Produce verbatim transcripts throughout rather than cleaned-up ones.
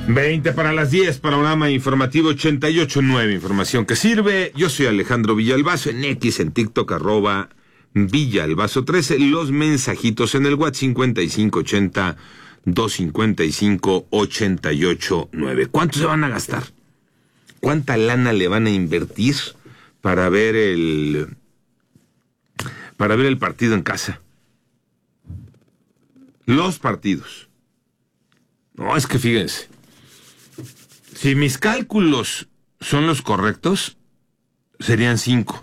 veinte para las diez, panorama informativo ochenta y ocho punto nueve, información que sirve. Yo soy Alejandro Villalbazo, en X, en TikTok, arroba Villalbazo trece, los mensajitos en el WhatsApp cincuenta y cinco ochenta, doscientos cincuenta y cinco, ochenta y ocho nueve. ¿Cuánto se van a gastar? ¿Cuánta lana le van a invertir para ver el para ver el partido en casa? Los partidos. No, es que fíjense, si mis cálculos son los correctos, serían cinco.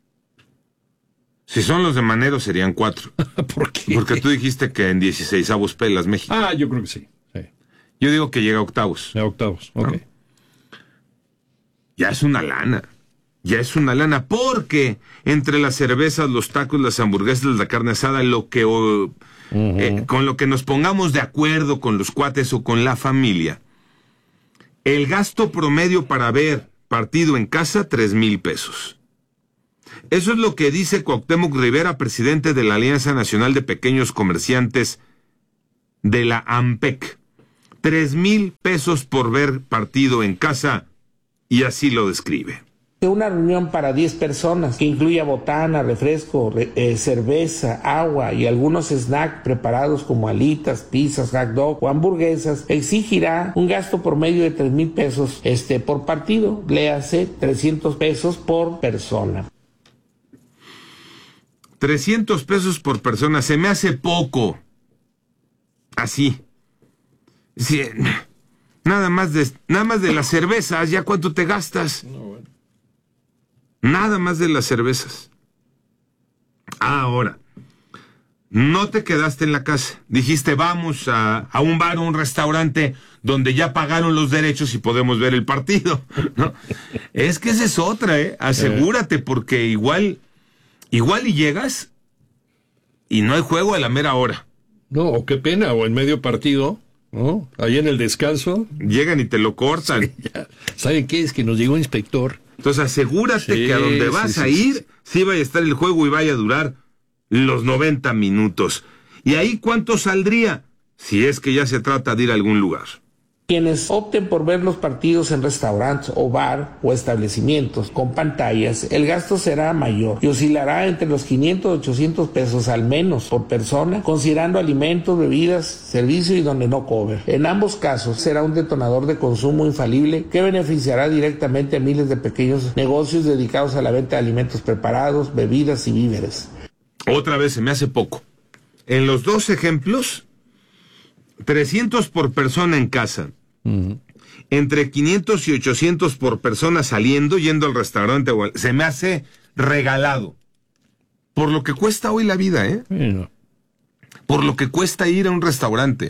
Si son los de Manero, serían cuatro. ¿Por qué? Porque tú dijiste que en dieciseisavos pelas México. Ah, yo creo que sí. sí. Yo digo que llega a octavos. A octavos, ok. ¿No? Ya es una lana. Ya es una lana, porque entre las cervezas, los tacos, las hamburguesas, la carne asada, lo que uh, uh-huh. eh, con lo que nos pongamos de acuerdo con los cuates o con la familia, el gasto promedio para ver partido en casa, tres mil pesos. Eso es lo que dice Cuauhtémoc Rivera, presidente de la Alianza Nacional de Pequeños Comerciantes de la AMPEC. Tres mil pesos por ver partido en casa, y así lo describe. Una reunión para diez personas, que incluya botana, refresco, re, eh, cerveza, agua y algunos snacks preparados como alitas, pizzas, hot dog o hamburguesas, exigirá un gasto promedio de tres mil pesos este, por partido, le hace trescientos pesos por persona. trescientos pesos por persona, se me hace poco. Así. Sí, nada más de, nada más de las cervezas, ¿ya cuánto te gastas? No, bueno. Nada más de las cervezas. Ahora, no te quedaste en la casa. Dijiste, vamos a, a un bar o un restaurante donde ya pagaron los derechos y podemos ver el partido, ¿no? Es que esa es otra, ¿eh? Asegúrate, porque igual, igual y llegas y no hay juego a la mera hora. No, o qué pena, o en medio partido, ¿no? Ahí en el descanso. Llegan y te lo cortan. Sí, ¿saben qué? Es que nos llegó un inspector. Entonces asegúrate sí, que a donde vas sí, a ir, sí, sí vaya a estar el juego y vaya a durar los noventa minutos. ¿Y ahí cuánto saldría? Si es que ya se trata de ir a algún lugar. Quienes opten por ver los partidos en restaurantes o bar o establecimientos con pantallas, el gasto será mayor y oscilará entre los quinientos a ochocientos pesos al menos por persona, considerando alimentos, bebidas, servicio y donde no cover. En ambos casos será un detonador de consumo infalible que beneficiará directamente a miles de pequeños negocios dedicados a la venta de alimentos preparados, bebidas y víveres. Otra vez se me hace poco. En los dos ejemplos, trescientos por persona en casa, uh-huh. entre quinientos y ochocientos por persona saliendo, yendo al restaurante, se me hace regalado. Por lo que cuesta hoy la vida, ¿eh? Uh-huh. Por lo que cuesta ir a un restaurante.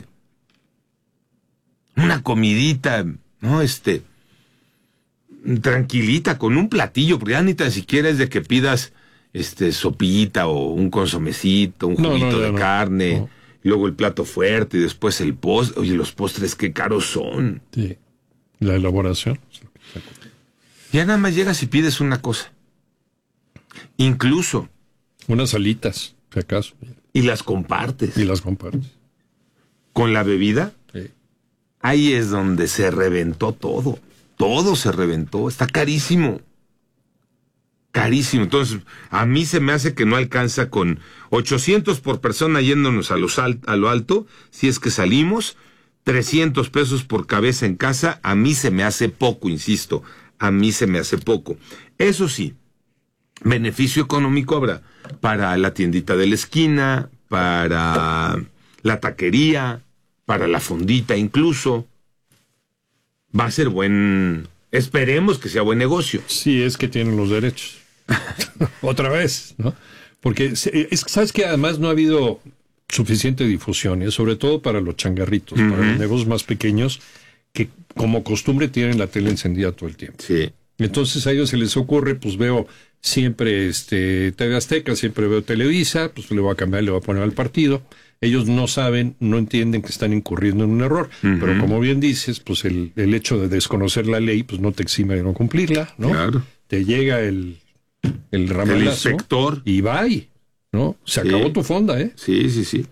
Una comidita, ¿no? Este, tranquilita, con un platillo, porque ya ni tan siquiera es de que pidas, este, sopita o un consomecito, un juguito no, no, de no, carne. No. Luego el plato fuerte y después el postre. Oye, los postres qué caros son. Sí, la elaboración. Ya nada más llegas y pides una cosa. Incluso. Unas alitas, si acaso. Y las compartes. Y las compartes. Con la bebida. Sí. Ahí es donde se reventó todo. Todo se reventó. Está carísimo. Carísimo. Entonces, a mí se me hace que no alcanza con ochocientos por persona yéndonos a, los al, a lo alto, si es que salimos, trescientos pesos por cabeza en casa, a mí se me hace poco, insisto, a mí se me hace poco. Eso sí, beneficio económico habrá para la tiendita de la esquina, para la taquería, para la fondita incluso. Va a ser buen, esperemos que sea buen negocio. Sí, es que tienen los derechos. Otra vez, ¿no? Porque, es, ¿sabes que además no ha habido suficiente difusión, ¿eh? Sobre todo para los changarritos, uh-huh. para los negocios más pequeños, que como costumbre tienen la tele encendida todo el tiempo. Sí. Entonces a ellos se les ocurre, pues veo siempre este T V Azteca, siempre veo Televisa, pues le voy a cambiar, le voy a poner al partido. Ellos no saben, no entienden que están incurriendo en un error, uh-huh. pero como bien dices, pues el, el hecho de desconocer la ley, pues no te exime de no cumplirla, ¿no? Claro. Te llega el el ramalazo el inspector y va ahí, ¿no? Se sí. acabó tu fonda, ¿eh? Sí, sí, sí.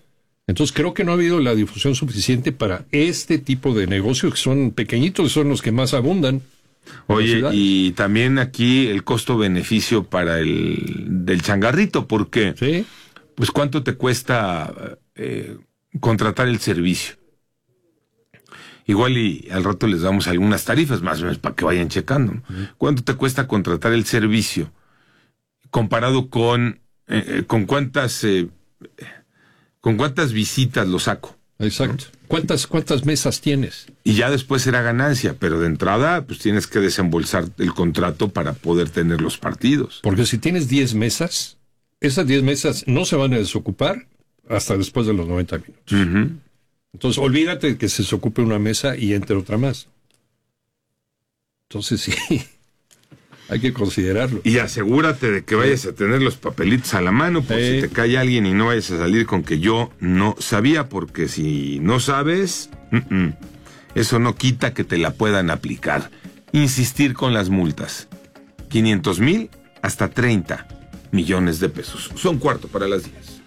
Entonces creo que no ha habido la difusión suficiente para este tipo de negocios que son pequeñitos, son los que más abundan. Oye, y también aquí el costo-beneficio para el del changarrito, porque ¿Sí? pues cuánto te cuesta eh, contratar el servicio. Igual y al rato les damos algunas tarifas más o menos para que vayan checando, ¿no? Uh-huh. ¿Cuánto te cuesta contratar el servicio comparado con eh, con cuántas eh, con cuántas visitas lo saco? Exacto. ¿No? ¿Cuántas cuántas mesas tienes? Y ya después será ganancia, pero de entrada pues tienes que desembolsar el contrato para poder tener los partidos. Porque si tienes diez mesas, esas diez mesas no se van a desocupar hasta después de los noventa minutos. Uh-huh. Entonces, olvídate de que se desocupe una mesa y entre otra más. Entonces, sí, hay que considerarlo. Y asegúrate de que vayas a tener los papelitos a la mano, por sí. si te cae alguien y no vayas a salir con que yo no sabía, porque si no sabes, uh-uh, eso no quita que te la puedan aplicar. Insistir con las multas. quinientos mil hasta treinta millones de pesos. Son cuarto para las diez.